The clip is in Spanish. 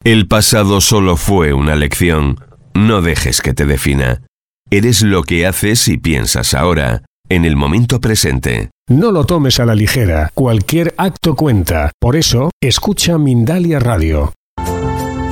El pasado solo fue una lección. No dejes que te defina. Eres lo que haces y piensas ahora, en el momento presente. No lo tomes a la ligera. Cualquier acto cuenta. Por eso, escucha Mindalia Radio.